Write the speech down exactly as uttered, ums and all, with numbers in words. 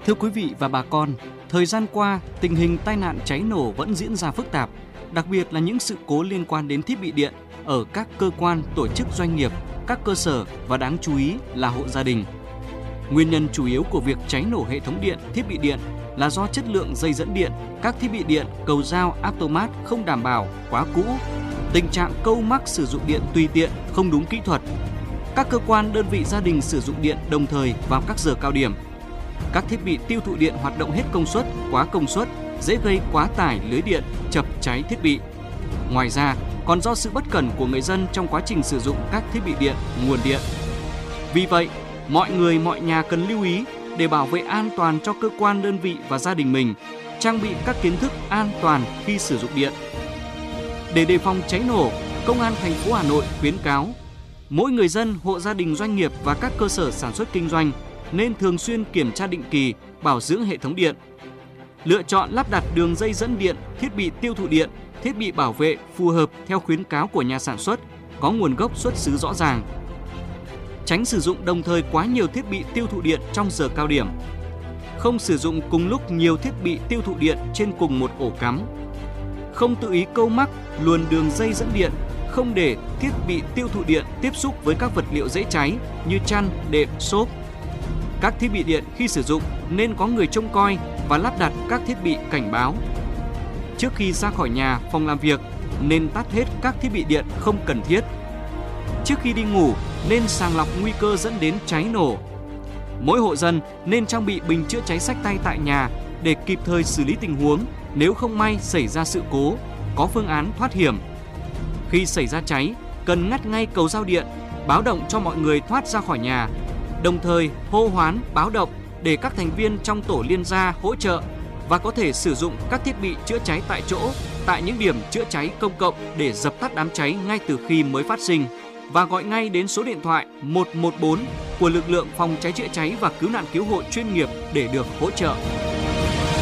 Thưa quý vị và bà con, thời gian qua, tình hình tai nạn cháy nổ vẫn diễn ra phức tạp, đặc biệt là những sự cố liên quan đến thiết bị điện ở các cơ quan, tổ chức doanh nghiệp, các cơ sở và đáng chú ý là hộ gia đình. Nguyên nhân chủ yếu của việc cháy nổ hệ thống điện, thiết bị điện là do chất lượng dây dẫn điện, các thiết bị điện, cầu dao, automat không đảm bảo, quá cũ, tình trạng câu mắc sử dụng điện tùy tiện, không đúng kỹ thuật. Các cơ quan, đơn vị gia đình sử dụng điện đồng thời vào các giờ cao điểm. Các thiết bị tiêu thụ điện hoạt động hết công suất, quá công suất, dễ gây quá tải lưới điện, chập cháy thiết bị. Ngoài ra, còn do sự bất cẩn của người dân trong quá trình sử dụng các thiết bị điện, nguồn điện. Vì vậy, mọi người, mọi nhà cần lưu ý để bảo vệ an toàn cho cơ quan, đơn vị và gia đình mình, trang bị các kiến thức an toàn khi sử dụng điện. Để đề phòng cháy nổ, Công an thành phố Hà Nội khuyến cáo mỗi người dân, hộ gia đình, doanh nghiệp và các cơ sở sản xuất kinh doanh nên thường xuyên kiểm tra định kỳ, bảo dưỡng hệ thống điện. Lựa chọn lắp đặt đường dây dẫn điện, thiết bị tiêu thụ điện, thiết bị bảo vệ phù hợp theo khuyến cáo của nhà sản xuất, có nguồn gốc xuất xứ rõ ràng. Tránh sử dụng đồng thời quá nhiều thiết bị tiêu thụ điện trong giờ cao điểm. Không sử dụng cùng lúc nhiều thiết bị tiêu thụ điện trên cùng một ổ cắm. Không tự ý câu mắc, luồn đường dây dẫn điện, không để thiết bị tiêu thụ điện tiếp xúc với các vật liệu dễ cháy như chăn, đệm, xốp. Các thiết bị điện khi sử dụng nên có người trông coi và lắp đặt các thiết bị cảnh báo. Trước khi ra khỏi nhà, phòng làm việc nên tắt hết các thiết bị điện không cần thiết. Trước khi đi ngủ nên sàng lọc nguy cơ dẫn đến cháy nổ. Mỗi hộ dân nên trang bị bình chữa cháy xách tay tại nhà để kịp thời xử lý tình huống nếu không may xảy ra sự cố, có phương án thoát hiểm. Khi xảy ra cháy, cần ngắt ngay cầu giao điện, báo động cho mọi người thoát ra khỏi nhà, đồng thời hô hoán, báo động để các thành viên trong tổ liên gia hỗ trợ và có thể sử dụng các thiết bị chữa cháy tại chỗ, tại những điểm chữa cháy công cộng để dập tắt đám cháy ngay từ khi mới phát sinh và gọi ngay đến số điện thoại một một bốn của lực lượng phòng cháy chữa cháy và cứu nạn cứu hộ chuyên nghiệp để được hỗ trợ.